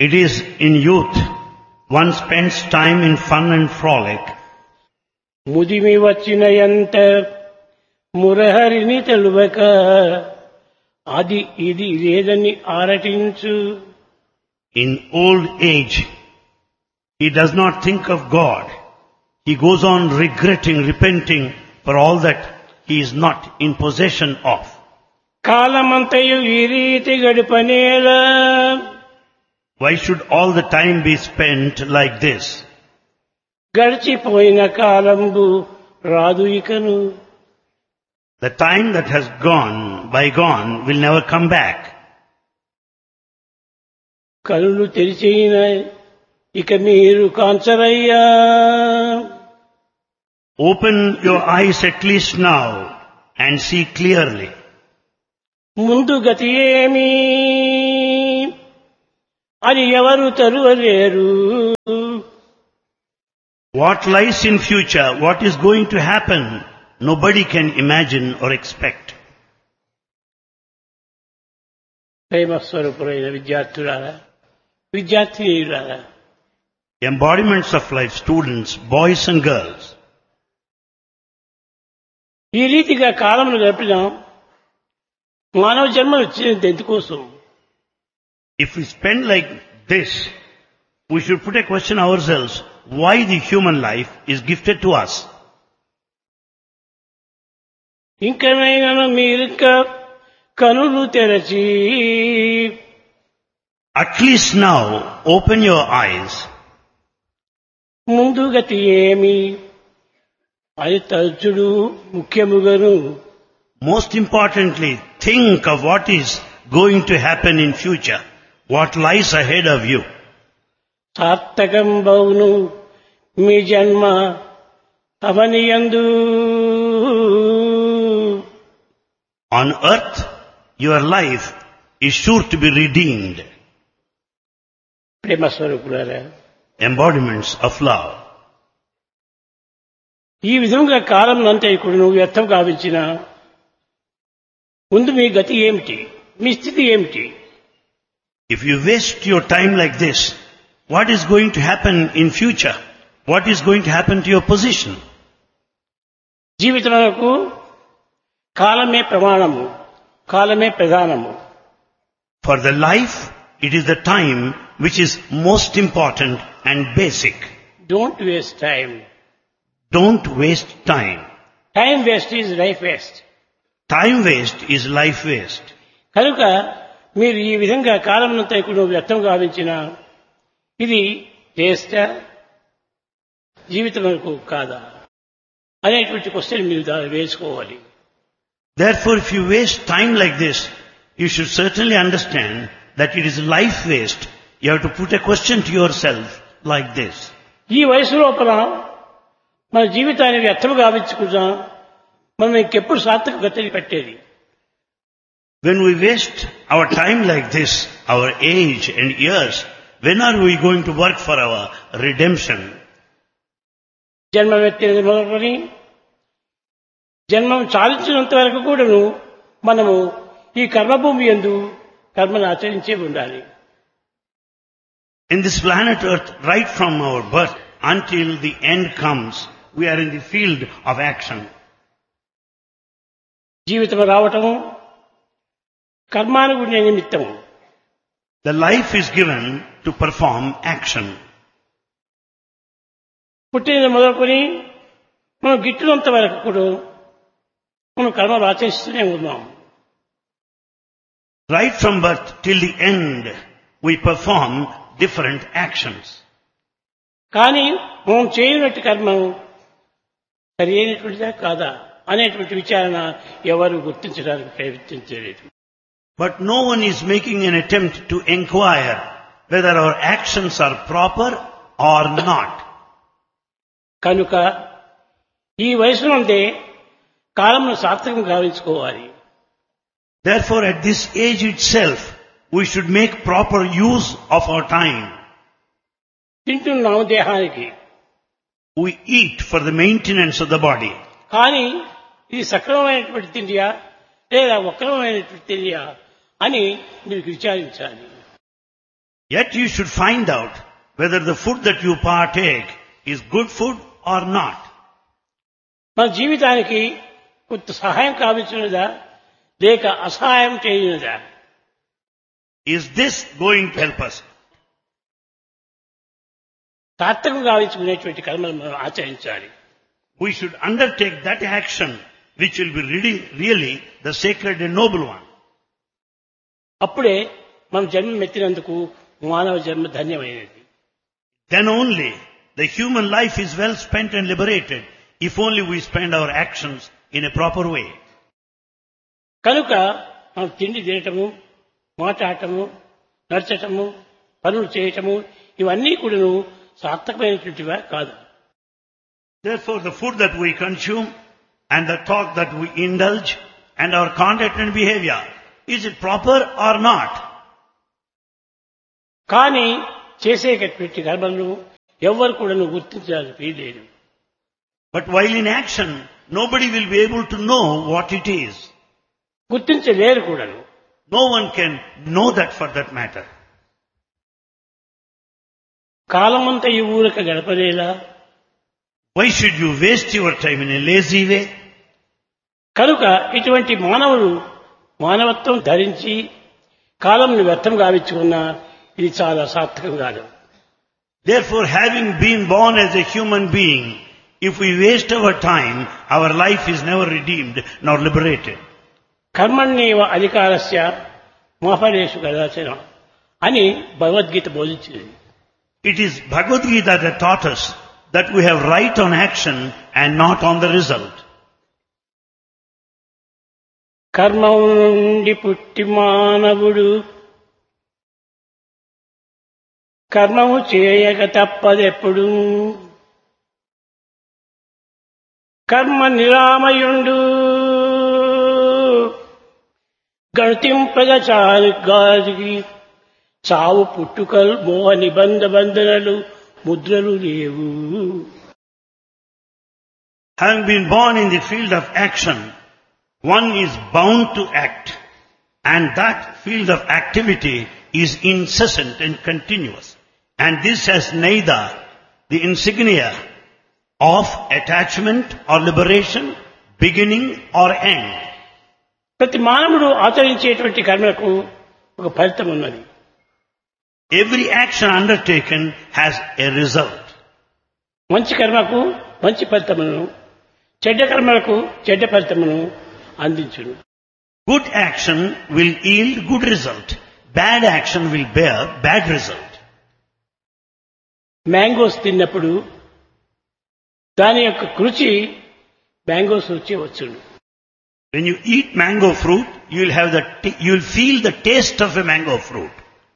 It is in youth one spends time in fun and frolic. ముదిమి వచ్చినయంత మురహరిని తెలువక అది ఇది లేదని ఆరటించు. In old age, he does not think of God. He goes on regretting, repenting for all that he is not in possession of. కాలమంతయు ఈ రీతి గడిపనేలా. Why should all the time be spent like this? గడిచిపోయిన కాలంబు రాదు ఇకను. The time that has gone, bygone, will never come back. కనులు తెరిచిన ఇక మీరు కాంచరయ్యా. Open your eyes at least now and see clearly. ముందు గతి ఏమి అని ఎవరు తరువలేరు. What lies in future, what is going to happen, nobody can imagine or expect. ప్రేమస్వరూపులైన విద్యార్థులారా, విద్యార్థినీయులారా, Embodiments of life, students, boys and girls. ఈ రీతిగా కాలమును గడిపినాం. మానవ జన్మ వచ్చినది ఎందుకోసం? If we spend like this, we should put a question ourselves, why the human life is gifted to us? ఇంకనైనా మీరింకా కనులు తెరచి At least now, open your eyes. ముందు గతి ఏమి అది తలుచుడు ముఖ్యముగను. Most importantly, think of what is going to happen in future, what lies ahead of you. సార్థకం బౌను మీ జన్మ అవనియందు. On earth, your life is sure to be redeemed. ప్రేమ స్వరూపులారా, Embodiments of love. ఈ విధంగా కాలం అంతా ఇప్పుడు నువ్వు వ్యర్థం గావించిన ముందు మీ గతి ఏమిటి, మీ స్థితి ఏమిటి? If you waste your time like this, what is going to happen in future? What is going to happen to your position? జీవితమునకు కాలమే ప్రమాణము, కాలమే ప్రధానము. For the life, it is the time which is most important and basic. Don't waste time. Don't waste time. Time waste is life waste. Time waste is life waste. కనుక మీరు ఈ విధంగా కాలమునంతా ఇప్పుడు వ్యర్థం గావించిన ఇది వేస్ట్ జీవితమునకు కాదా అనేటువంటి క్వశ్చన్ మీరు దాన్ని వేసుకోవాలి. Therefore, if you waste time like this, you should certainly understand that it is life waste. You have to put a question to yourself like this. ఈ వయసు లోపల మన జీవితాన్ని వ్యర్థం గావించుకుంటాం, మనం ఇంకెప్పుడు సార్థక గతిని పెట్టేది? When we waste our time like this, our age and years, when are we going to work for our redemption? జన్మమెత్తినది మొదలుకొని జన్మం చాలించినంత వరకు కూడాను మనము ఈ కర్మభూమి యందు కర్మను ఆచరించే ఉండాలి. In this planet Earth, right from our birth until the end comes, we are in the field of action. జీవితం రావటము కర్మానుగుణ నిమిత్తము. The life is given to perform action. పుట్టిన మొదలుకొని మనం గిట్టినంత వరకు కూడా మనం కర్మలు ఆచరిస్తూనే ఉన్నాం. Right from birth till the end, we perform different actions. కానీ మనం చేయనట్టు కర్మం సరి అయినటువంటిదా కాదా అనేటువంటి విచారణ ఎవరు గుర్తించడానికి ప్రయత్నించలేదు. But no one is making an attempt to inquire whether our actions are proper or not. కనుక ఈ వయసు నుండే కాలంను సార్థకం గావించుకోవాలి. Therefore, at this age itself, we should make proper use of our time. తింటున్నాం దేహానికి, We eat for the maintenance of the body. కానీ ఇది సక్రమమైనటువంటి తిండియా లేదా వక్రమైనటువంటి తిండియా అని మీరు విచారించాలి. Yet you should find out whether the food that you partake is good food or not. మన జీవితానికి కొంత సహాయం కావించినదా లేక అసహాయం చేయనిదా? Is this going to help us? సార్థకం గావించుకునేటువంటి కర్మలు మనం ఆచరించాలి. We should undertake that action which will be really the sacred and noble one. అప్పుడే మనం జన్మ ఎత్తినందుకు మానవ జన్మ ధన్యమైనది. Then only the human life is well spent and liberated if only we spend our actions in a proper way. కనుక మనం తిండి తినటము, మాట్లాడటము, నడచటము, పనులు చేయటము ఇవన్నీ కూడాను సార్థకమైనటువంటివా కాదు. Therefore, the food that we consume and the talk that we indulge and our conduct and behavior, is it proper or not? కానీ చేసేటటువంటి కర్మలను ఎవ్వరు కూడాను గుర్తించడానికి వీల్లేదు. But while in action, nobody will be able to know what it is. గుర్తించలేరు కూడాను. No one can know that for that matter. కాలమంతా ఈ ఊరక గడపలేలా? Why should you waste your time in a lazy way? కనుక ఇటువంటి మానవులు మానవత్వం ధరించి కాలంను వ్యర్థం గావించుకున్నా ఇది చాలా సార్థకం కాదు. Therefore, having been born as a human being, if we waste our time, our life is never redeemed nor liberated. కర్మణ్యేవ అధికారస్య మా ఫలేషు కదాచన అని Bhagavad Gita బోధించింది. It is Bhagavad Gita that taught us that we have right on action and not on the result. కర్మము నుండి పుట్టి మానవుడు కర్మము చేయక తప్పదెప్పుడు, కర్మ నిరామయుండు గణతింపగ చాలుగాదికి చావు పుట్టుకలు మోహ నిబంధ బంధనలు ముద్రలు లేవు. Having been born in the field of action, one is bound to act, and that field of activity is incessant and continuous. And this has neither the insignia of attachment or liberation, beginning or end. ప్రతి మానవుడు ఆచరించేటువంటి కర్మలకు ఒక ఫలితం ఉన్నది. Every action undertaken has a result. మంచి కర్మకు మంచి ఫలితమును, చెడ్డ కర్మలకు చెడ్డ ఫలితమును అందించును. Good action will yield good result. Bad action will bear bad result. Mangoes తిన్నప్పుడు దాని యొక్క రుచి మ్యాంగోస్ రుచి వచ్చును. When you eat mango fruit, you will feel the taste of a mango fruit.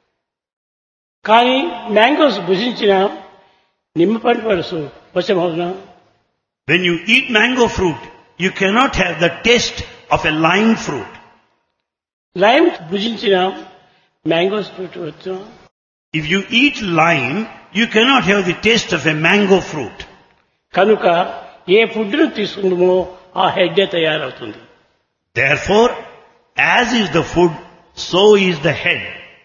కానీ mangoes భుజించిన నిమ్మపండు వరసు వశమవునా? When you eat mango fruit, you cannot have the taste of a lime fruit. Lime భుజించిన mangoes fruit వచ్చునా? If you eat lime, you cannot have the taste of a mango fruit. కనుక ఏ ఫుడ్ను తీసుకుందామో ఆ హెడ్డే తయారవుతుంది. Therefore, as is the food, so is the head.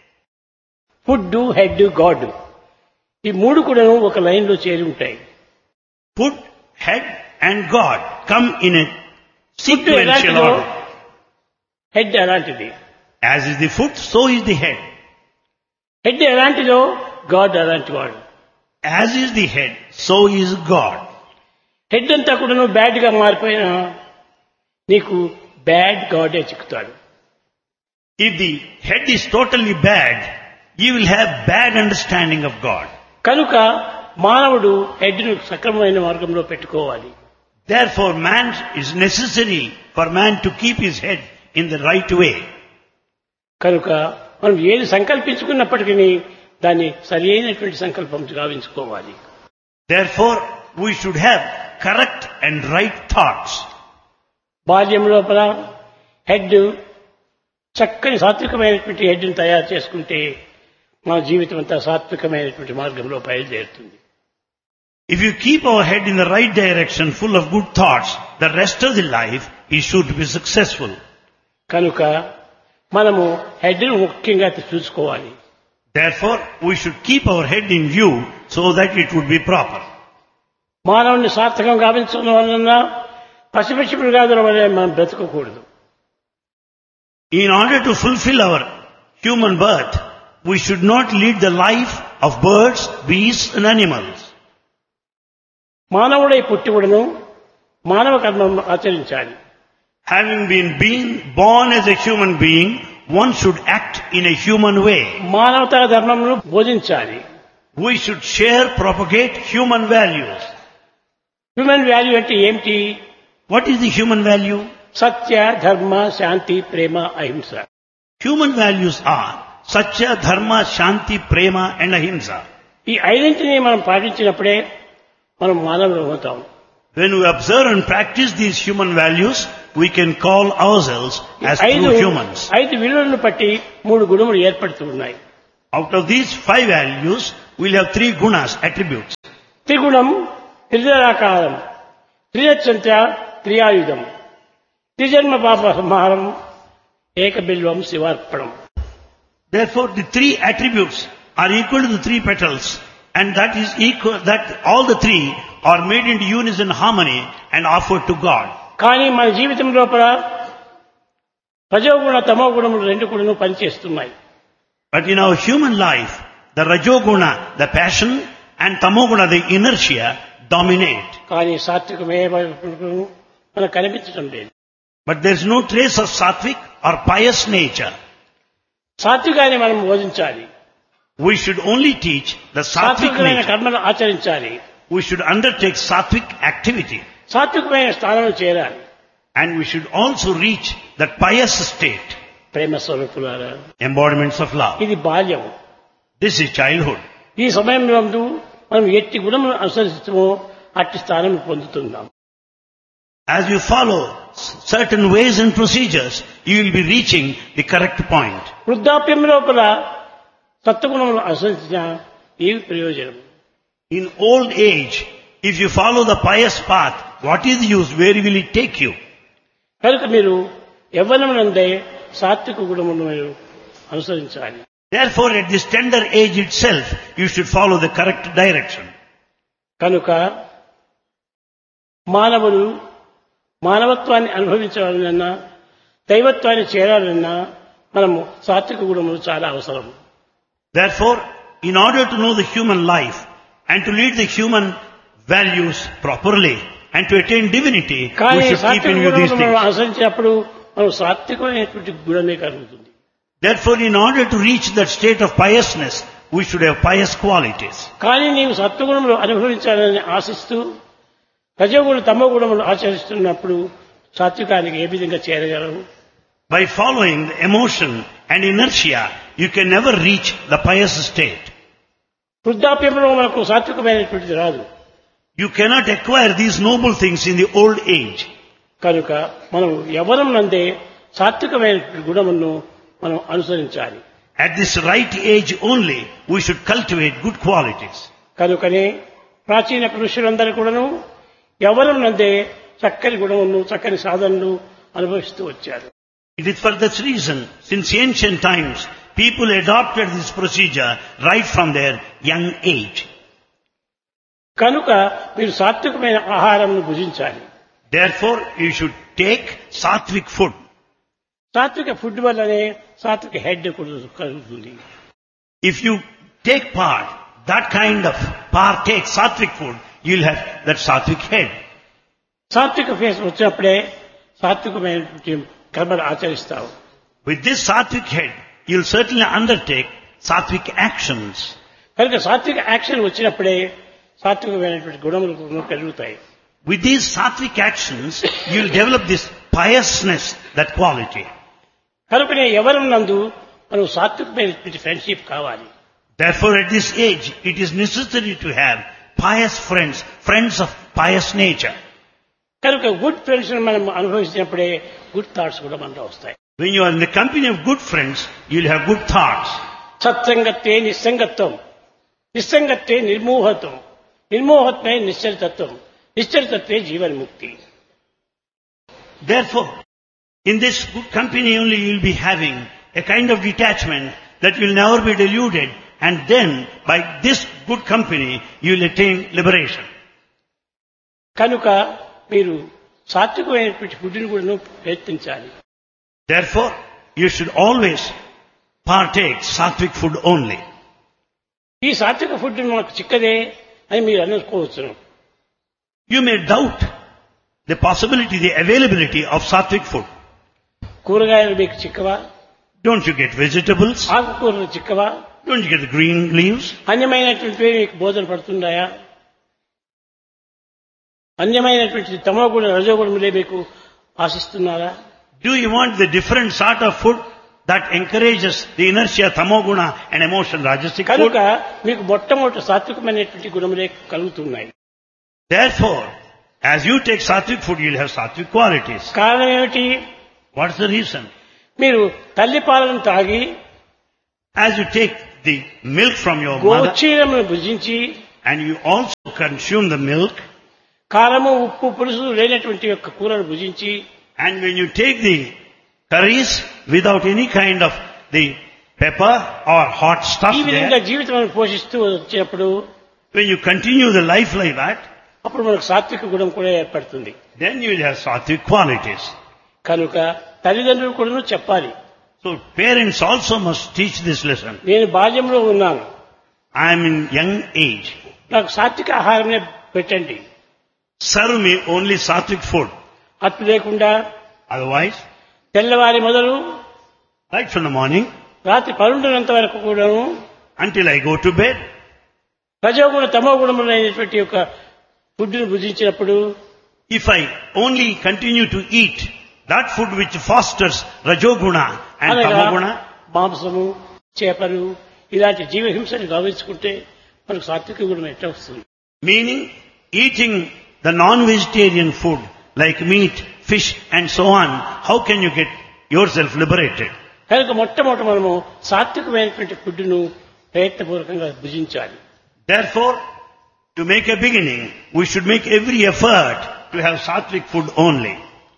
Food, head, God ఈ మూడు కూడా ఒక line లో చేరి ఉంటాయి. Food, head and God come in a food sequential ఎలాంటిదో order. హెడ్ అలాంటిది. As is the foot, so is the head. Head ఎలాంటిదో గాడ్ అలాంటి వాడు. As is the head, so is God. Head అంతా కూడా నువ్వు బ్యాడ్ గా మారిపోయినా నీకు bad గాడే చిక్కుతాడు. If the head is totally bad, you will have bad understanding of God. కనుక మానవుడు హెడ్ను సక్రమమైన మార్గంలో పెట్టుకోవాలి. Therefore, man is necessary for man to keep his head in the right way. కనుక మనం ఏది సంకల్పించుకున్నప్పటికీ దాన్ని సరి అయినటువంటి సంకల్పం గావించుకోవాలి. Therefore, we should have correct and right thoughts. బాల్యం లోపల హెడ్ చక్కని సాత్వికమైనటువంటి హెడ్ని తయారు చేసుకుంటే మన జీవితం అంతా సాత్వికమైనటువంటి మార్గంలో బయలుదేరుతుంది. If you keep our head in the right direction, full of good thoughts, the rest of the life is sure to be successful. కనుక మనము హెడ్ను ముఖ్యంగా చూసుకోవాలి. Therefore, we should keep our head in view so that it would be proper. మానవుని సార్థకం గావించడం వలన పసిపిచ్చి మృగాదుల వలె మనం బ్రతకకూడదు. In order to fulfill our human birth, we should not lead the life of birds, beasts and animals. మానవుడై పుట్టివుడును మానవ కర్మం ఆచరించాలి. Having been born as a human being, one should act in a human way. మానవతా ధర్మమును బోధించాలి. We should share, propagate human values. Human value అంటే ఏమిటి? What is the human value? సత్య, ధర్మ, శాంతి, ప్రేమ, అహింస. Human values are Satya, Dharma, Shanti, Prema and Ahimsa. ఈ ఐదింటిని మనం పాటించినప్పుడే మనం మానవులు అవుతాం. When we observe and practice these human values, we can call ourselves as true humans. 5 విలువలను బట్టి 3 గుణములు ఏర్పడుతూ ఉన్నాయి. Out of these 5 values, we'll have 3 gunas, attributes. త్రిగుణం త్రిజరాకారం, త్రిజంత్య త్రియాయుధం, త్రిజన్మ పాప సంహారం, ఏకబిల్వం శివార్పణం. Therefore, the 3 attributes are equal to the 3 petals, and that is equal, that all the 3 are made into unison harmony and offered to God. కానీ మన జీవితం లోపల రజోగుణ తమో గుణములు 2 కూడా పనిచేస్తున్నాయి. But in our human life, the rajoguna, the passion, and tamoguna, the inertia, dominate. కానీ సాత్వికమే మనకు కనిపించడం లేదు. But there is no trace of sattvic or pious nature. సాత్వికాన్ని మనం బోధించాలి. We should only teach the sattvic సాత్వికమైన nature. కర్మలు ఆచరించాలి. We should undertake sattvic activity. సాత్వికమైన స్థానంలో చేరాలి. And we should also reach that pious state, ప్రేమ స్వరూపులారా, embodiments of love. ఇది బాల్యం. This is childhood. ఈ సమయంలో మనం ఎట్టి గుణములను అనుసరిస్తామో అట్టి స్థానం పొందుతున్నాం. As you follow certain ways and procedures, you will be reaching the correct point. వృద్ధాప్యం లోపల సత్వగుణములను అనుసరించిన ఏమి ప్రయోజనం? In old age, if you follow the pious path, what is the use? Where will it take you? కనుక మీరు యవ్వనమునందే సాత్విక గుణములను మీరు అనుసరించాలి. Therefore, at this tender age itself, you should follow the correct direction. కనుక మానవులు మానవత్వాన్ని అనుభవించాలన్నా దైవత్వాన్ని చేరాలన్నా మనము సాత్విక గుణములు చాలా అవసరం. Therefore, in order to know the human life and to lead the human values properly and to attain divinity, we కానీ should keep సాత్విక in view these గుణములను things. అనుసరించినప్పుడు మనం సాత్వికమైనటువంటి గుణమే కలుగుతుంది. Therefore, in order to reach that state of piousness, we should have pious qualities. కానీ నీవు సత్వగుణములు అనుభవించాలని ఆశిస్తూ రజోగుణ తమో గుణములు ఆచరిస్తున్నప్పుడు సాత్వికానికి ఏ విధంగా చేరగలవు? By following the emotion and inertia, you can never reach the pious state. వృద్ధాప్యంలో మనకు సాత్వికమైనటువంటిది రాదు. You cannot acquire these noble things in the old age. కనుక మనం యవ్వనం నందే సాత్వికమైన గుణములను మనం అనుసరించాలి. At this right age only, we should cultivate good qualities. కనుకనే ప్రాచీన పురుషులందరూ కూడాను యవ్వనం నందే చక్కని గుణములను చక్కని సాధనలు అనుభవిస్తూ వచ్చారు. It is for this reason, since ancient times, people adopted this procedure right from their young age. కనుక మీరు సాత్వికమైన ఆహారంను భుజించాలి. Therefore, you should take sattvic food. సాత్విక ఫుడ్ వల్లనే సాత్విక హెడ్ కలుగుతుంది. If you take part, that kind of partake sattvic food, you'll have that sattvic head. సాత్విక face వచ్చినప్పుడే సాత్వికమైన కర్మలు ఆచరిస్తావు. With this sattvic head, you'll certainly undertake sattvic actions. కనుక సాత్విక యాక్షన్ వచ్చినప్పుడే సాత్వికమైనటువంటి గుణములు పెరుగుతాయి. With these sattvic actions, you'll develop this piousness, that quality. కనుకనే యవ్వనం నందు మనం సాత్వికమైనటువంటి ఫ్రెండ్షిప్ కావాలి. Therefore, at this age, it is necessary to have pious friends, friends of pious nature. కనుక గుడ్ ఫ్రెండ్స్ మనం అనుభవించినప్పుడే గుడ్ థాట్స్ కూడా మనలో వస్తాయి. When you are in the company of good friends, you'll have good thoughts. సత్సంగత్వే నిస్సంగత్వం, నిస్సంగత్వే నిర్మోహత్వం, నిర్మోహత్వే నిశ్చలతత్వం, నిశ్చలతత్వే జీవన్ముక్తి. Therefore, in this good company only you'll be having a kind of detachment, that you will never be deluded, and then by this good company you will attain liberation. కనుక మీరు సాత్వికమైనటువంటి ఫుడ్ని కూడా ప్రయత్నించాలి. Therefore, you should always partake sattvic food only. ఈ సాత్విక food మనకు చిక్కదే అని మీరు అనుకోవచ్చు. You may doubt the possibility, the availability of sattvic food. కూరగాయలు మీకు చిక్కవా? Don't you get vegetables? ఆకుకూరలు చిక్కవా? Don't you get the green leaves? అన్యమైనటువంటి మీకు బోధన పడుతున్నాయా? అన్యమైనటువంటి తమో గుణ రజో గుణములే మీకు ఆశిస్తున్నారా? Do you want the different sort of food that encourages the inertia, tamoguna and emotion, rajasic కనుక food? మీకు మొట్టమొదటి సాత్వికమైనటువంటి గుణములే కలుగుతున్నాయి. Therefore, as you take sattvic food, you'll have sattvic qualities. కారణం ఏమిటి? What's the reason? మీరు తల్లి పాలను తాగి As you take the milk from your mother గోక్షీరమును భుజించి and you also consume the milk, కారము ఉప్పు పులుసు లేనటువంటి యొక్క కూరను భుజించి and when you take the curries without any kind of the pepper or hot stuff ఈ విధంగా there, జీవితం పోషిస్తూ వచ్చేప్పుడు when you continue the life like that, అప్పుడు మనకు సాత్విక గుణం కూడా ఏర్పడుతుంది. then you will have sattvic qualities. కనుక తల్లిదండ్రులు కూడా చెప్పాలి. So parents also must teach this lesson. నేను బాల్యంలో ఉన్నాను, I am in young age. నాకు సాత్విక ఆహారమే పెట్టండి. Serve me only sattvic food. అట్టు లేకుండా Otherwise, తెల్లవారి మొదలు right from the morning రాత్రి 12 వరకు కూడాను until I go to bed, రజోగుణ తమో గుణములైనటువంటి యొక్క ఫుడ్ను భుజించినప్పుడు if I only continue to eat that food which fosters rajoguna and అనగా tamoguna, మాంసము చేపలు ఇలాంటి జీవహింసను గమనించుకుంటే మనకు సాత్విక గుణం ఎట్లా వస్తుంది? meaning eating the non-vegetarian food like meat, fish and so on, how can you get yourself liberated? కనుక మొట్టమొదటి మనము సాత్వికమైనటువంటి ఫుడ్ను ప్రయత్నపూర్వకంగా భుజించాలి. Therefore, to make a beginning, we should make every effort to have sattvic food only.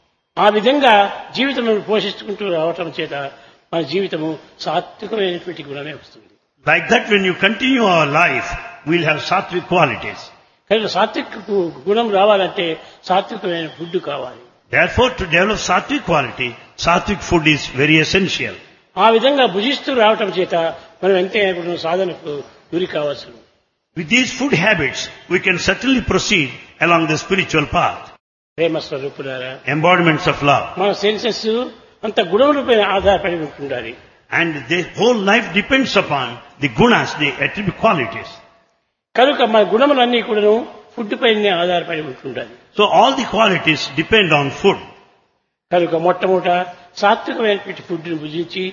ఆ విధంగా జీవితం పోషించుకుంటూ రావటం చేత మన జీవితము సాత్వికమైనటువంటి గుణమే వస్తుంది. Like that, when you continue our life, we'll have sattvic qualities. కనుక సాత్విక గుణం రావాలంటే సాత్వికమైన ఫుడ్ కావాలి. Therefore, to develop sattvic quality, sattvic food is very essential. ఆ విధంగా భుజిస్తూ రావటం చేత మనం ఎంతైనా సాధనకు గురి కావచ్చు. With these food habits, we can certainly proceed along the spiritual path. ప్రేమ స్వరూపులారా, Embodiments of love. మన సెన్సెస్ అంత గుణములపై ఆధారపడి ఉంటుండాలి. And the whole life depends upon the gunas, the attribute qualities. కనుక మన గుణములన్నీ కూడాను ఫుడ్ పైనే ఆధారపడి ఉంటుండాలి. So all the qualities depend on food. కనుక మొట్టమొదట సాత్వికమైనటువంటి ఫుడ్ని భుజించి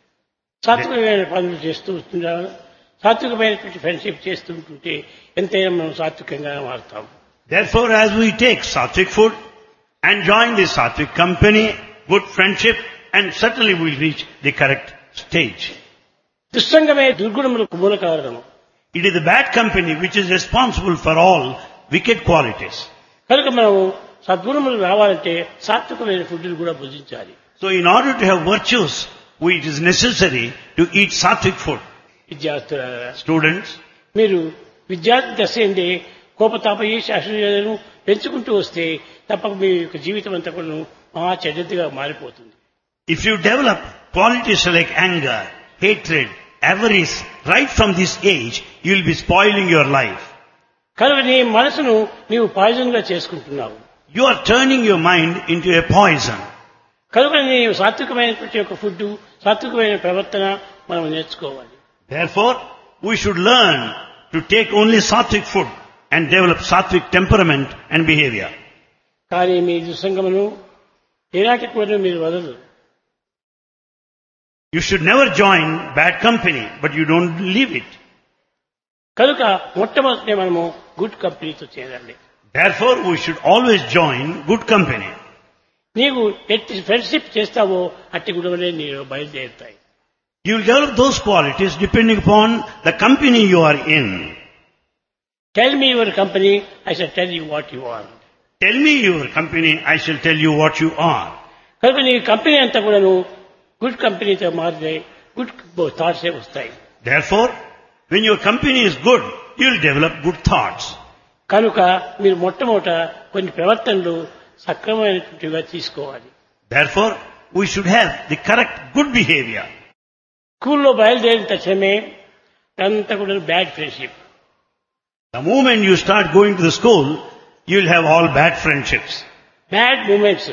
సాత్వికమైన పనులు చేస్తూ ఉంటున్నాం, సాత్వికమైనటువంటి ఫ్రెండ్షిప్ చేస్తూ ఉంటుంటే ఎంతైనా మనం సాత్వికంగా మారుతాం. Therefore, as we take sattvic food and join the sattvic company, good friendship, and certainly we will reach the correct stage. దుస్సంగమే దుర్గుణములకు మూల కారణము. It is the bad company which is responsible for all wicked qualities. కనుక మనం సద్గుణములు రావాలంటే సాత్వికమైన ఫుడ్ని కూడా భుజించాలి. So in order to have virtues, it is necessary to eat sattvic food. విద్యార్థులారా, Students, మీరు విద్యార్థి దశ ఏంటి కోపతాపయి శాస్త్రీయతను పెంచుకుంటూ వస్తే తప్పక మీ యొక్క జీవితం అంతా కూడా మహా చెడ్డదిగా మారిపోతుంది. if you develop qualities like anger, hatred, avarice right from this age, you will be spoiling your life. కనుక నీ మనసును నీవు పాయిజన్ గా చేసుకుంటున్నావు. You are turning your mind into a poison. కనుక నీవు సాత్వికమైనటువంటి యొక్క ఫుడ్, సాత్వికమైన ప్రవర్తన మనం నేర్చుకోవాలి. Therefore, we should learn to take only sattvic food and develop sattvic temperament and behavior. కానీ మీ దుస్సంగమును ఏనాటికి కూడా మీరు వదలరు. You should never join bad company, but you don't leave it. కనుక మొట్టమొదటి మనము గుడ్ కంపెనీతో చేరాలి. Therefore, we should always join good company. నీవు ఎట్టి ఫ్రెండ్షిప్ చేస్తావో అట్టి గుణములే నీవు బయలుదేరుతాయి. You will develop those qualities depending upon the company you are in. Tell me your company, I shall tell you what you are. Tell me your company, I shall tell you what you are. కనుక నీ company అంతా కూడాను good కంపెనీతో మారితే good thoughts వస్తాయి. Therefore, when your company is good, you will develop good thoughts. కనుక మీరు మొట్టమొదట కొన్ని ప్రవర్తనలు సక్రమైనటువంటివిగా తీసుకోవాలి. Therefore, we should have the correct good behavior. స్కూల్లో బయలుదేరిన తక్షణమే అంతా కూడా bad friendship. The moment you start going to the school, you will have all bad friendships. Bad moments,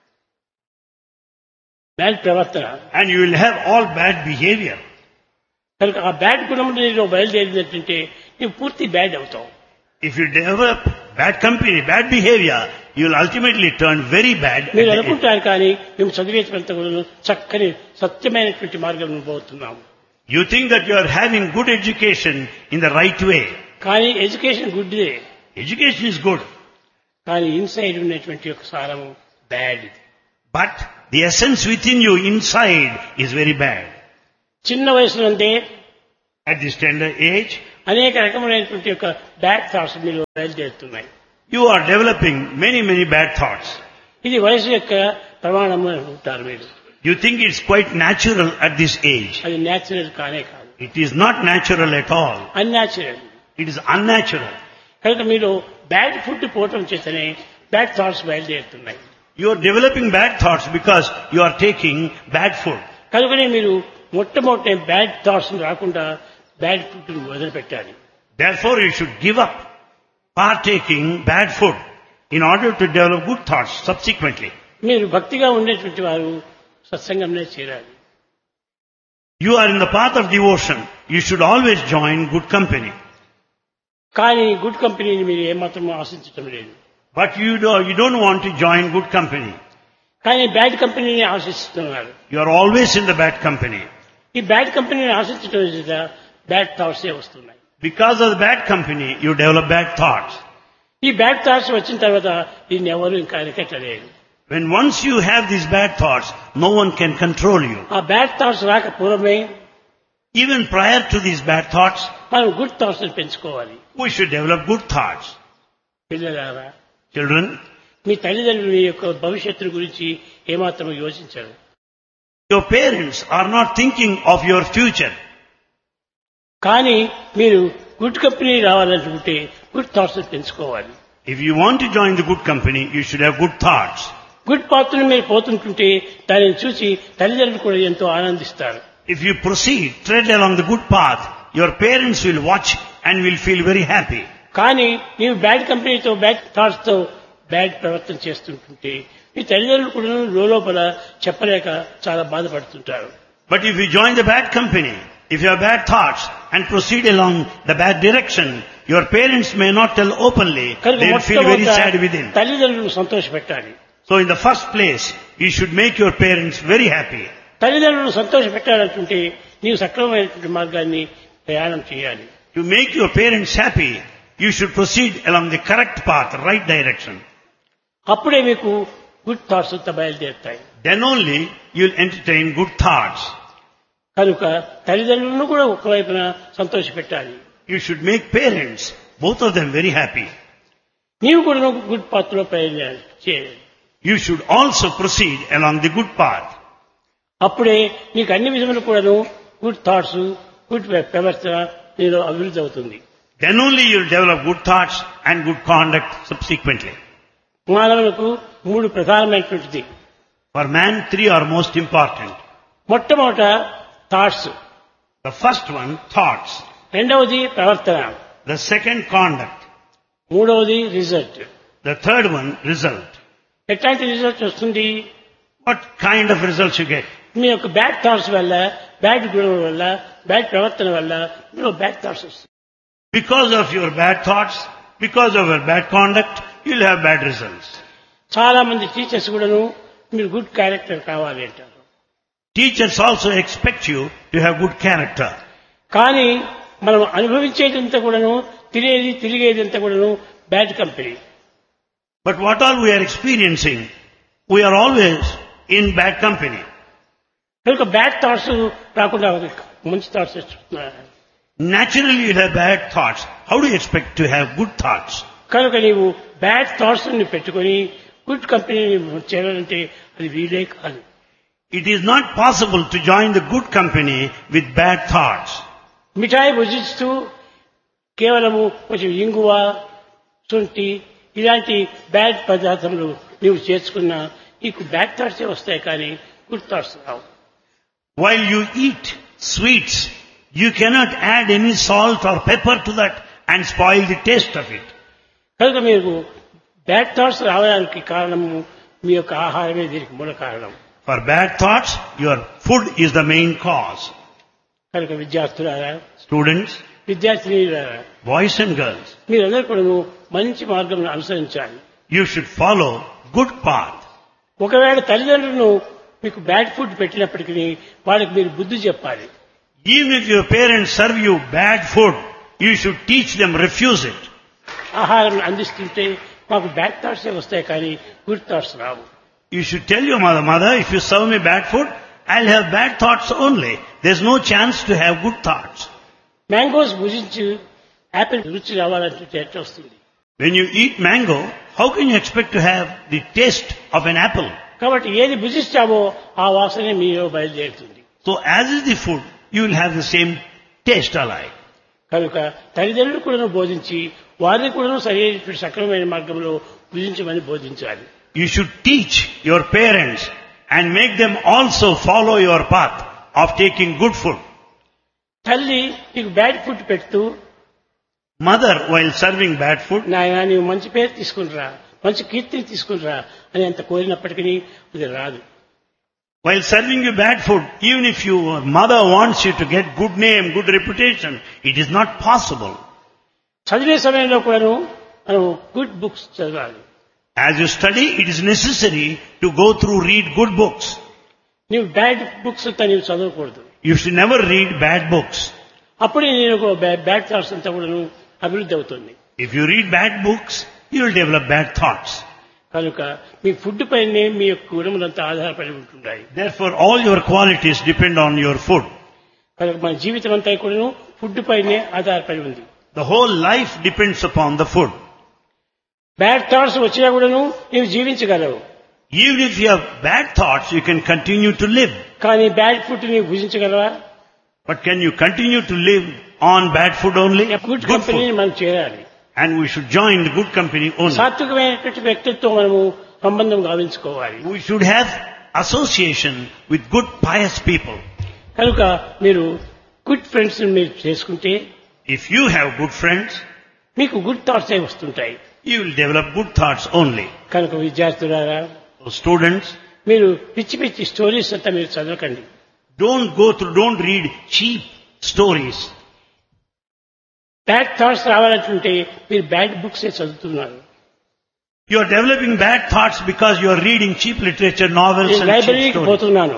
bad ప్రవర్తన. And you will have all bad behavior. కనుక ఆ bad గుణములు నేను బయలుదేరినట్టుంటే నువ్వు పూర్తి బ్యాడ్ అవుతావు. If you develop bad company, bad behavior, you will ultimately turn very bad. మీరు అనుకుంటారు కానీ మేము చదివేంత కూడా చక్కని సత్యమైనటువంటి మార్గం పోతున్నాము. You think that you are having good education in the right way. కానీ ఎడ్యుకేషన్ గుడ్దే. Education is good. కానీ ఇన్సైడ్ ఉన్నటువంటి యొక్క సారము bad. But the essence within you inside is very bad. చిన్న వయసులో అంటే At this tender age, అనేక రకమైనటువంటి యొక్క బ్యాడ్ థాట్స్ మీరు బయలుదేరుతున్నాయి. you are developing many bad thoughts. ఇది వయసు యొక్క ప్రమాణం అనుకుంటారు మీరు. You think it's quite natural at this age. అది న్యాచురల్ కానే కాదు. It is not natural at all. Unnatural. It is unnatural. కనుక మీరు బ్యాడ్ ఫుడ్ పోవటం చేతనే bad thoughts బయలుదేరుతున్నాయి. You are developing bad thoughts because you are taking bad food. కనుకనే మీరు మొట్టమొదటి బ్యాడ్ థాట్స్ రాకుండా బ్యాడ్ ఫుడ్ వదిలిపెట్టాలి. Therefore, you should give up partaking bad food in order to develop good thoughts subsequently. మీరు భక్తిగా ఉండేటువంటి వారు సత్సంగంలో చేరాలి. You are in the path of devotion. You should always join good company. కానీ good కంపెనీని మీరు ఏమాత్రం ఆశించటం లేదు. But you don't want to join good company. కానీ బ్యాడ్ కంపెనీని ఆశిస్తున్నారు. You are always in the bad company. ఈ బ్యాడ్ కంపెనీని ఆశించడం చేత బ్యాడ్ థాట్స్ వస్తున్నాయి. Because of the bad company, you develop bad thoughts. ఈ బ్యాడ్ థాట్స్ వచ్చిన తర్వాత దీన్ని ఎవరు ఇంకా అరికట్టలేదు. When once you have these bad thoughts, no one can control you. ఆ బ్యాడ్ థాట్స్ రాక పూర్వమే Even prior to these bad thoughts, మనం గుడ్ థాట్స్ పెంచుకోవాలి. we should develop good thoughts. పిల్లలారా, Children, మీ తల్లిదండ్రుల యొక్క భవిష్యత్తు గురించి ఏమాత్రం యోచించరు. your parents are not thinking of your future. కానీ మీరు గుడ్ కంపెనీ రావాలనుకుంటే గుడ్ థాట్స్ పెంచుకోవాలి. If you want to join the good company, you should have good thoughts. Good పాత్రను మీరు పోతుంటుంటే దానిని చూసి తల్లిదండ్రులు కూడా ఎంతో ఆనందిస్తారు. If you proceed, tread along the good path, your parents will watch and will feel very happy. కానీ నీవు బ్యాడ్ కంపెనీతో బ్యాడ్ థాట్స్ తో బ్యాడ్ ప్రవర్తన చేస్తుంటుంటే మీ తల్లిదండ్రులు కూడా లోపల చెప్పలేక చాలా బాధపడుతుంటారు. But if you join the bad company, if you have bad thoughts and proceed along the bad direction, your parents may not tell openly, they will feel very sad within. తల్లిదండ్రులను సంతోషపెట్టాలి. So in the first place, you should make your parents very happy. తల్లిదండ్రులను సంతోషపెట్టాలంటుంటే నీవు సక్రమమైనటువంటి మార్గాన్ని ప్రయాణం చేయాలి. To make your parents happy, you should proceed along the correct path, right direction. అప్పుడే మీకు good thoughts అంతా బయలుదేరుతాయి. Then only you will entertain good thoughts. కనుక తల్లిదండ్రులను కూడా ఒకవైపున సంతోషపెట్టాలి. You should make parents, both of them, very happy. నీవు కూడా good path లో ప్రయాణం చేయాలి. You should also proceed along the good path. అప్పుడే నీకు అన్ని విధములు కూడాను గుడ్ థాట్స్, గుడ్ ప్రవర్తన నీలో అభివృద్ధి అవుతుంది. Then only you will develop good thoughts and good conduct subsequently. మానవులకు మూడు ప్రధానమైనటువంటిది. For man, three are most important. మొట్టమొదట thoughts, The first one, thoughts. రెండవది ప్రవర్తన, The second, conduct. మూడవది result. The third one, result. ఎట్లాంటి రిజల్ట్ వస్తుంది? What kind of results you get? మీ యొక్క బ్యాడ్ థాట్స్ వల్ల, బ్యాడ్ గుణం వల్ల, బ్యాడ్ ప్రవర్తన వల్ల మీలో బ్యాడ్ థాట్స్ వస్తాయి. Because of your bad thoughts, because of your bad conduct, you will have bad results. చాలా మంది టీచర్స్ కూడాను మీరు గుడ్ క్యారెక్టర్ కావాలి అంటారు. Teachers also expect you to have good character. కానీ మనం అనుభవించేదంతా కూడాను, తిరిగేదంతా కూడాను bad company. But what all we are experiencing, we are always in bad company. కనుక బ్యాడ్ థాట్స్ రాకుండా మంచి థాట్స్ వస్తున్నాయి. Naturally you have bad thoughts. How do you expect to have good thoughts? కనుక నీవు బ్యాడ్ థాట్స్ ని పెట్టుకొని good కంపెనీని చేరాలంటే అది వీలే కాదు. It is not possible to join the good company with bad thoughts. మిఠాయి భుజిస్తూ కేవలము కొంచెం ఇంగువ శొంఠి ఇలాంటి బ్యాడ్ పదార్థములు నీవు చేర్చుకున్నా నీకు బ్యాడ్ థాట్సే వస్తాయి కానీ good thoughts Rao. While you eat sweets, you cannot add any salt or pepper to that and spoil the taste of it. కనుక మీకు బ్యాడ్ థాట్స్ రావడానికి కారణము మీ యొక్క ఆహారమే దీనికి మూల కారణం. For bad thoughts, your food is the main cause. కనుక విద్యార్థులారా, Students, విద్యార్థినీలారా, boys and girls, మీరందరూ కూడా మంచి మార్గం అనుసరించాలి. you should follow good path. ఒకవేళ తల్లిదండ్రులను మీకు బ్యాడ్ ఫుడ్ పెట్టినప్పటికీ వాళ్ళకి మీరు బుద్ధి చెప్పాలి. Even if your parents serve you bad food, you should teach them, refuse it. ఆహారం అందిస్తుంటే మాకు బ్యాడ్ థాట్స్ వస్తాయి కానీ good thoughts Rao. You should tell your mother, if you serve me bad food, I'll have bad thoughts only. There's no chance to have good thoughts. Mangoes భుజించి Apple రుచి రావాలంటే ఎట్లా వస్తుంది? When you eat mango, how can you expect to have the taste of an apple? కాబట్టి ఏది భుజిస్తామో ఆ వాసనే మీలో బయలుదేరుతుంది. So as is the food, you will have the same taste alike. కనుక తల్లిదండ్రులు కూడా బోధించి వారిని కూడా సరైనటువంటి సక్రమమైన మార్గంలో భుజించమని బోధించాలి. You should teach your parents and make them also follow your path of taking good food. తల్లి నీకు బ్యాడ్ ఫుడ్ పెడుతూ, Mother, while serving bad food, నాయనా నీవు మంచి పేరు తీసుకునిరా, మంచి కీర్తిని తీసుకునిరా అని అంత కోరినప్పటికీ అది రాదు. while serving you bad food, even if your mother wants you to get good name, good reputation, it is not possible. చదివే సమయంలో కూడాను మనం గుడ్ బుక్స్ చదవాలి. As you study, it is necessary to go through, read good books. నీవు bad books అంతా నీవు చదవకూడదు. You should never read bad books. అప్పుడే నేను బ్యాడ్ థాట్స్ అంతా కూడాను అభివృద్ధి అవుతుంది. If you read bad books, you will develop bad thoughts. కనుక మీ ఫుడ్ పైనే మీ యొక్క గుణములంతా ఆధారపడి ఉంటున్నాయి. Therefore, all your qualities depend on your food. కనుక మన జీవితం అంతా కూడాను ఫుడ్ పైనే ఆధారపడి ఉంది. The whole life depends upon the food. Bad thoughts వచ్చినా కూడాను నీవు జీవించగలవు. Even if you have bad thoughts, you can continue to live. కానీ బ్యాడ్ ఫుడ్ నీవు భుజించగలవా? But can you continue to live on bad food only? Good కంపెనీని మనం చేరాలి. And we should join the good company only. సాత్వికమైనటువంటి వ్యక్తితో మనము సంబంధం గావించుకోవాలి. We should have association with good pious people. కనుక మీరు గుడ్ ఫ్రెండ్స్ మీరు చేసుకుంటే If you have good friends, మీకు గుడ్ థాట్స్ వస్తుంటాయి. you will develop good thoughts only. కనుక విద్యార్థులారా, So students, మీరు పిచ్చి పిచ్చి స్టోరీస్ అంతా మీరు చదవకండి. don't read cheap stories. Bad thoughts రావాలంటే మీరు బ్యాడ్ బుక్స్ చదువుతున్నారు. You are developing bad thoughts because you are reading cheap literature, novels నేను and cheap లైబ్రరీకి stories.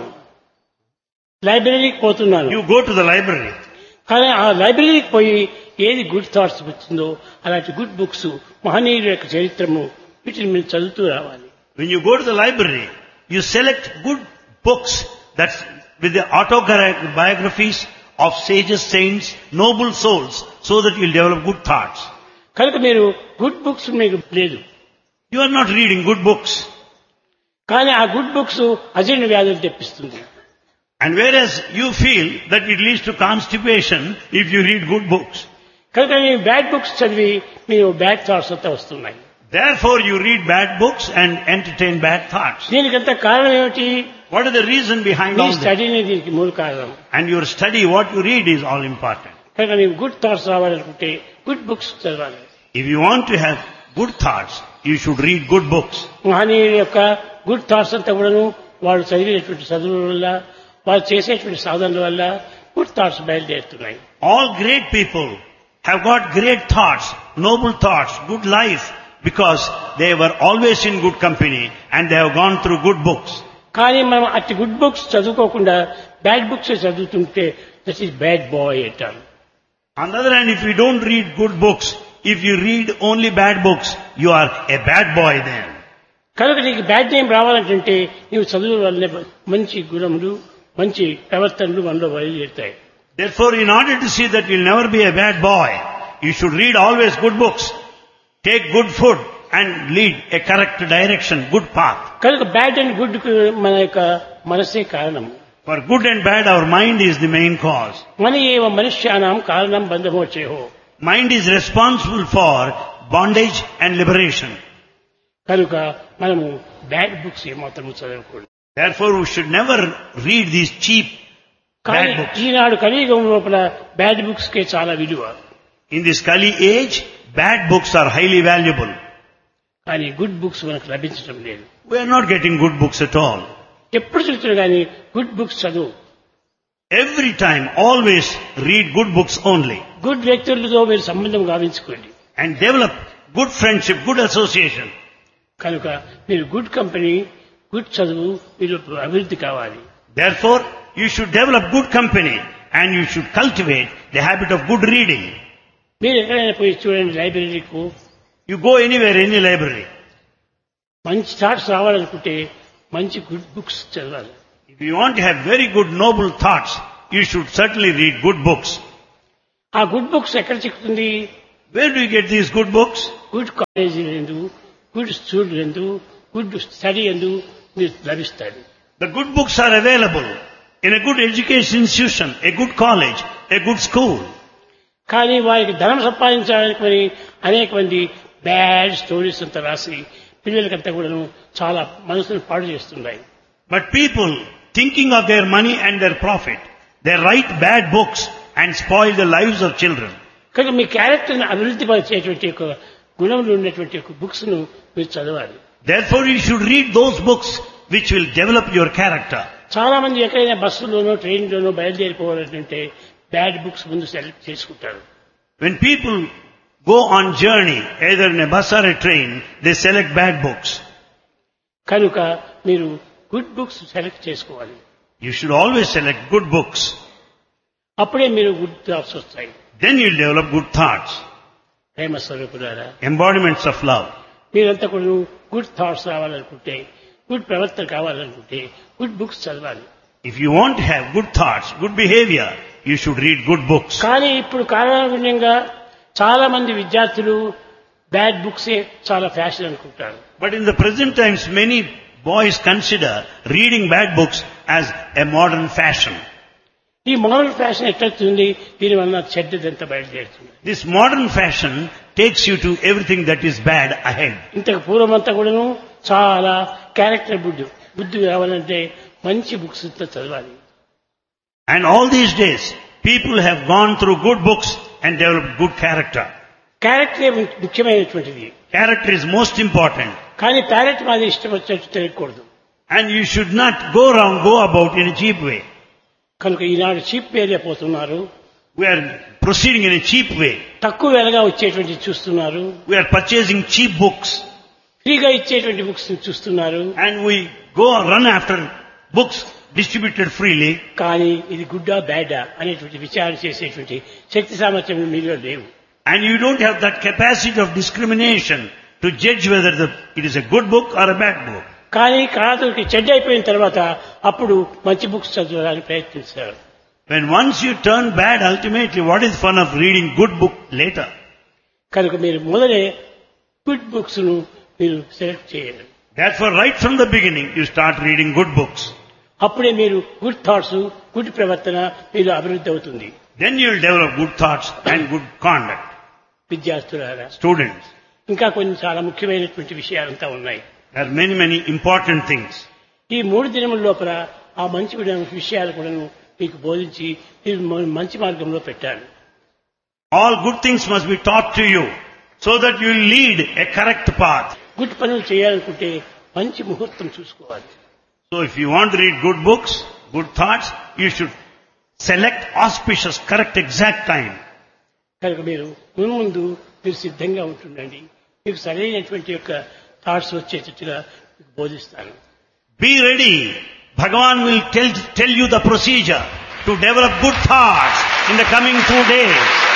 పోతున్నాను. You go to the library. కానీ ఆ లైబ్రరీకి పోయి ఏది గుడ్ థాట్స్ వచ్చిందో అలాంటి గుడ్ బుక్స్, మహనీయుల యొక్క చరిత్రము వీటిని మీరు చదువుతూ రావాలి. When you go to the library, you select good books that's with the autobiographies of sages, saints, noble souls, so that you'll develop good thoughts. కనుక మీరు గుడ్ బుక్స్ మీకు లేదు. You are not reading good books. కానీ ఆ good books అజీర్ణ వ్యాధులు తెప్పిస్తుంది. And whereas you feel that it leads to constipation if you read good books. కనుక మీరు బ్యాడ్ బుక్స్ చదివి మీరు బ్యాడ్ థాట్స్ అంతా వస్తున్నాయి. Therefore you read bad books and entertain bad thoughts. దీనికంతా కారణం ఏమిటి? What is the reason behind me all this? స్టడీనే దీనికి మూల కారణం. And your study, what you read is all important. కనుక మీకు గుడ్ థాట్స్ రావాలనుకుంటే గుడ్ బుక్స్ చదవాలి. If you want to have good thoughts, you should read good books. మహనీయుల యొక్క good thoughts అంతా కూడాను వాళ్ళు చదివినటువంటి చదువుల వల్ల, వాళ్ళు చేసేటువంటి సాధనల వల్ల good thoughts బయలుదేరుతున్నాయి. All great people have got great thoughts, noble thoughts, good life, because they were always in good company and they have gone through good books. కానీ మనం అట్టి గుడ్ బుక్స్ చదువుకోకుండా బ్యాడ్ బుక్స్ చదువుతుంటే that is bad boy అంటారు. On the other hand, if you don't read good books, if you read only bad books, you are a bad boy then. కనుక నీకు bad name రావాలంటే నీవు చదువు వల్లనే మంచి గుణములు, మంచి ప్రవర్తనలు మనలో బయలుదేరుతాయి. Therefore, in order to see that you'll never be a bad boy, you should read always good books, take good food and lead a correct direction, good path. కనుక బ్యాడ్ అండ్ గుడ్ కు మన యొక్క మనసే కారణం. For good and bad, our mind is the main cause. మన ఏవ మనుష్యానాం కారణం బంధమోచేహో. Mind is responsible for bondage and liberation. కనుక మనము బ్యాడ్ బుక్స్ ఏమాత్రము చదవకూడదు. Therefore, we should never read these cheap కానీ bad books. ఈనాడు కలియుగం లోపల బ్యాడ్ బుక్స్ కే చాలా విలువ. In this Kali age, bad books are highly valuable. కానీ గుడ్ బుక్స్ మనకు లభించడం లేదు. We are not getting good books at all. ఎప్పుడు చూస్తున్నా కానీ గుడ్ బుక్స్ చదువు. Every time, always read good books only. Good వ్యక్తులతో మీరు సంబంధం గావించుకోండి. And develop good friendship, good association. కనుక మీరు గుడ్ కంపెనీ, గుడ్ చదువు మీరు అభివృద్ధి కావాలి. Therefore, you should develop good company and you should cultivate the habit of good reading. మీరు ఎక్కడైనా పోయి చూడండి లైబ్రరీకు. You go anywhere, any library. మంచి థాట్స్ రావాలనుకుంటే మంచి గుడ్ బుక్స్ చదవాలి. If you want to have very good noble thoughts, you should certainly read good books. ఆ good books ఎక్కడ చిక్కుతుంది? Where do you get these good books? Good college ఎందు, good school ఎందు, good study ఎందు మీరు లభిస్తాయి. The good books are available in a good education institution, a good college, a good school. కానీ వారికి ధనం సంపాదించడానికి అనేక మంది బ్యాడ్ స్టోరీస్ అంతా రాసి పిల్లలకంతా కూడాను చాలా మనసును పాడు చేస్తున్నాయి. But people, thinking of their money and their profit, they write bad books and spoil the lives of children. కనుక మీ క్యారెక్టర్ని అభివృద్ధి పరిచేటువంటి ఒక గుణములు ఉన్నటువంటి ఒక బుక్స్ ను మీరు చదవాలి. Therefore, you should read those books which will develop your character. చాలా మంది ఎక్కడైనా బస్సులోనో ట్రైన్లోనో బయలుదేరిపోవాలంటే బ్యాడ్ బుక్స్ ముందు సెలెక్ట్ చేసుకుంటారు. When people go on journey, either in a bus or a train, they select bad books. కనుక మీరు గుడ్ బుక్స్ సెలెక్ట్ చేసుకోవాలి. You should always select good books. అప్పుడే మీరు గుడ్ థాట్స్ వస్తాయి. Then you'll develop good thoughts, ప్రేమ స్వరూపులారా, embodiments of love. మీరంతా కూడా good thoughts రావాలనుకుంటే, గుడ్ ప్రవర్తన కావాలనుకుంటే గుడ్ బుక్స్ చదవాలి. If you want to have good thoughts, good behavior, you should read good books. కానీ ఇప్పుడు కాలానుగుణంగా చాలా మంది విద్యార్థులు బ్యాడ్ బుక్సే చాలా ఫ్యాషన్ అనుకుంటారు. But in the present times, many boys consider reading bad books as a modern fashion. ఈ modern fashion ఎట్లవుతుంది? దీనివల్ల చెడ్డదంతా బయలుదేరుతుంది. This modern fashion takes you to everything that is bad ahead. ఇంతకు పూర్వమంతా కూడాను చాలా క్యారెక్టర్ బుద్ధి కావాలంటే మంచి బుక్స్ చదవాలి. And all these days, people have gone through good books and developed good character. క్యారెక్టరే ముఖ్యమైనటువంటిది. Character is most important. కానీ parrot మాది ఇష్టం వచ్చినట్టు తెలియకూడదు. And you should not go about in a cheap way. కనుక ఈనాడు చీప్ వేరే పోతున్నారు. We are proceeding in a cheap way. తక్కువ వేలగా వచ్చేటువంటి చూస్తున్నారు. We are purchasing cheap books. ఫ్రీగా ఇచ్చేటువంటి బుక్స్ చూస్తున్నారు. And we run after books distributed freely. కానీ ఇది గుడ్డా బ్యాడా అనేటువంటి విచారణ చేసేటువంటి శక్తి సామర్థ్యం మీలో లేవు. And you don't have that capacity of discrimination to judge whether it is a good book or a bad book. కానీ కాదుకి చెడ్డ అయిపోయిన తర్వాత అప్పుడు మంచి బుక్స్ చదవడానికి ప్రయత్నిస్తారు. When once you turn bad, ultimately what is fun of reading good book later? కనుక మీరు మొదలే గుడ్ బుక్స్ ను మీరు సెలెక్ట్ చేయాలి. Therefore, right from the beginning, you start reading good books. అప్పుడే మీరు గుడ్ థాట్స్, గుడ్ ప్రవర్తన మీరు అభివృద్ధి అవుతుంది. Then you will develop good thoughts and good conduct. విద్యార్థులారా, Students, ఇంకా కొన్ని చాలా ముఖ్యమైనటువంటి విషయాలంతా ఉన్నాయి. there are many important things. ఈ 3 దినముల లోపల ఆ మంచి విషయాలు కూడా మీకు బోధించి మీరు మంచి మార్గంలో పెట్టాలి. All good things must be taught to you so that you will lead a correct path. Good పనులు చేయాలనుకుంటే మంచి ముహూర్తం చూసుకోవాలి. So if you want to read good books, good thoughts, you should select auspicious, correct, exact time. కనుక మీరు ముందు మీరు సిద్ధంగా ఉంటుండండి. మీకు సరైనటువంటి యొక్క థాట్స్ వచ్చేటట్టుగా బోధిస్తాను. Be ready. Bhagavan will tell you the procedure to develop good thoughts in the coming 2 days.